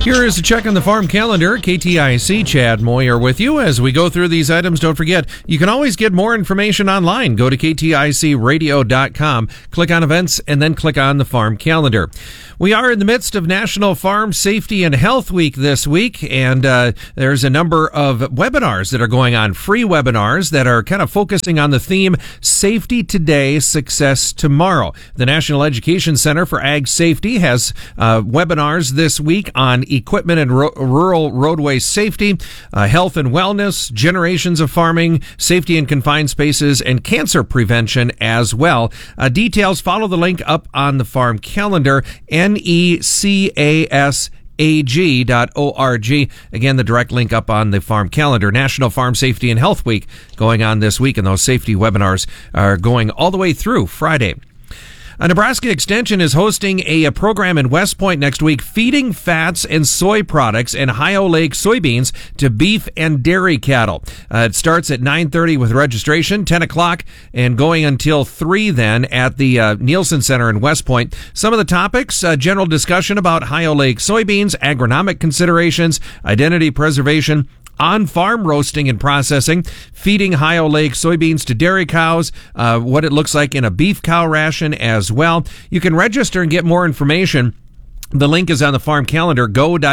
Here is a check on the farm calendar. KTIC Chad Moyer with you as we go through these items. Don't forget, you can always get more information online. Go to kticradio.com, click on events, and then click on the farm calendar. We are in the midst of National Farm Safety and Health Week this week, and there's a number of webinars that are going on, free webinars that are kind of focusing on the theme Safety Today, Success Tomorrow. The National Education Center for Ag Safety has webinars this week on equipment and rural roadway safety, health and wellness, generations of farming, safety in confined spaces, and cancer prevention as well. Details, follow the link up on the farm calendar, necasag.org. Again, the direct link up on the farm calendar. National Farm Safety and Health Week going on this week, and those safety webinars are going all the way through Friday. Nebraska Extension is hosting a program in West Point next week, feeding fats and soy products and Ohio Lake soybeans to beef and dairy cattle. It starts at 9:30 with registration, 10 o'clock, and going until 3 then at the Nielsen Center in West Point. Some of the topics, general discussion about Ohio Lake soybeans, agronomic considerations, identity preservation, on-farm roasting and processing, feeding Ohio Lake soybeans to dairy cows, what it looks like in a beef cow ration as well. You can register and get more information. The link is on the farm calendar,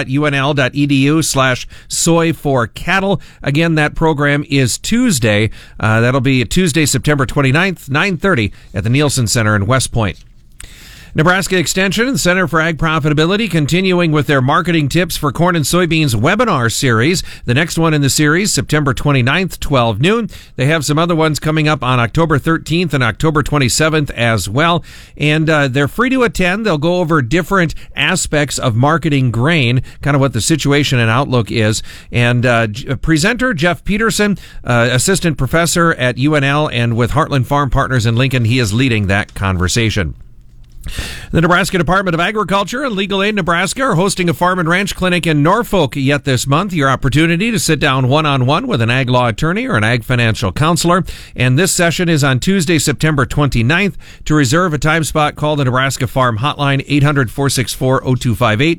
go.unl.edu/soy for cattle. Again, that program is Tuesday. That'll be Tuesday, September 29th, 9:30 at the Nielsen Center in West Point. Nebraska Extension and Center for Ag Profitability continuing with their marketing tips for corn and soybeans webinar series. The next one in the series, September 29th, 12 noon. They have some other ones coming up on October 13th and October 27th as well. And they're free to attend. They'll go over different aspects of marketing grain, kind of what the situation and outlook is. And presenter Jeff Peterson, assistant professor at UNL and with Heartland Farm Partners in Lincoln, he is leading that conversation. The Nebraska Department of Agriculture and Legal Aid Nebraska are hosting a farm and ranch clinic in Norfolk yet this month. Your opportunity to sit down one-on-one with an ag law attorney or an ag financial counselor. And this session is on Tuesday, September 29th. To reserve a time spot, call the Nebraska Farm Hotline, 800-464-0258,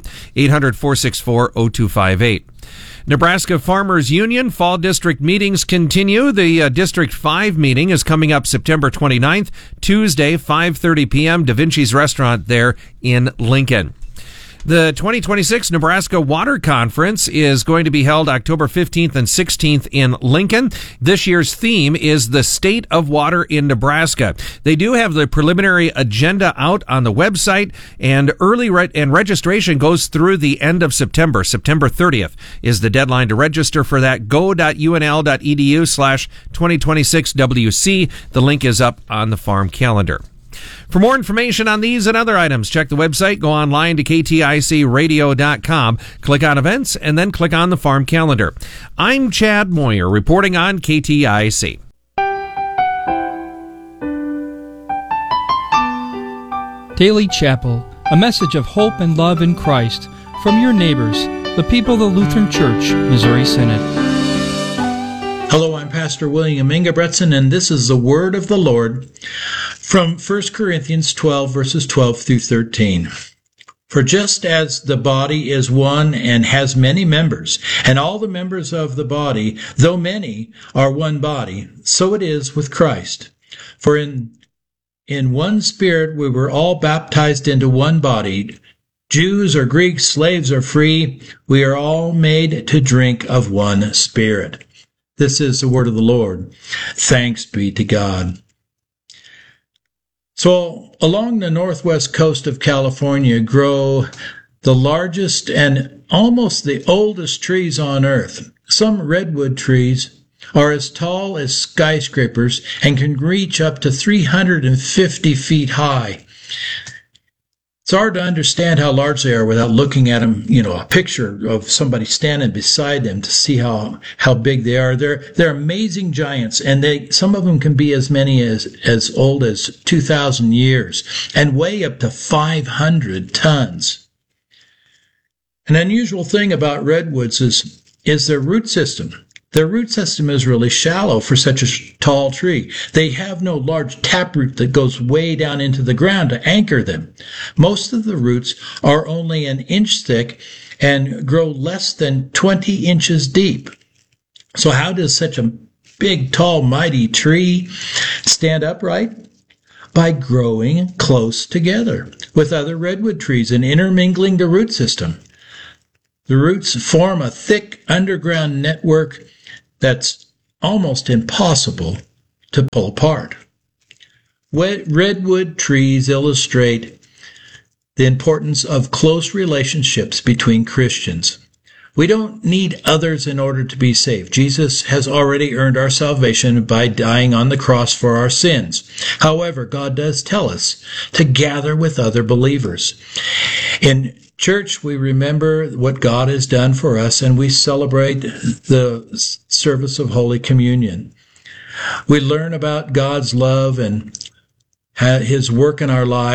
800-464-0258. Nebraska Farmers Union Fall District meetings continue. The District 5 meeting is coming up September 29th, Tuesday, 5:30 p.m., Da Vinci's Restaurant there in Lincoln. The 2026 Nebraska Water Conference is going to be held October 15th and 16th in Lincoln. This year's theme is the state of water in Nebraska. They do have the preliminary agenda out on the website, and early registration goes through the end of September. September 30th is the deadline to register for that. Go.unl.edu/2026WC. The link is up on the farm calendar. For more information on these and other items, check the website, go online to kticradio.com, click on events, and then click on the farm calendar. I'm Chad Moyer, reporting on KTIC. Daily Chapel, a message of hope and love in Christ from your neighbors, the people of the Lutheran Church, Missouri Synod. Hello, I'm Pastor William Ingebretson, and this is the Word of the Lord from 1 Corinthians 12, verses 12 through 13. For just as the body is one and has many members, and all the members of the body, though many, are one body, so it is with Christ. For in one Spirit we were all baptized into one body, Jews or Greeks, slaves or free, we are all made to drink of one Spirit. This is the word of the Lord. Thanks be to God. So, along the northwest coast of California grow the largest and almost the oldest trees on earth. Some redwood trees are as tall as skyscrapers and can reach up to 350 feet high. It's hard to understand how large they are without looking at them, a picture of somebody standing beside them to see how big they are. They're amazing giants, and some of them can be as many as old as 2,000 years and weigh up to 500 tons. An unusual thing about redwoods is their root system. Their root system is really shallow for such a tall tree. They have no large taproot that goes way down into the ground to anchor them. Most of the roots are only an inch thick and grow less than 20 inches deep. So how does such a big, tall, mighty tree stand upright? By growing close together with other redwood trees and intermingling the root system. The roots form a thick underground network that's almost impossible to pull apart. Redwood trees illustrate the importance of close relationships between Christians. We don't need others in order to be saved. Jesus has already earned our salvation by dying on the cross for our sins. However, God does tell us to gather with other believers. In church, we remember what God has done for us, and we celebrate the service of Holy Communion. We learn about God's love and His work in our lives.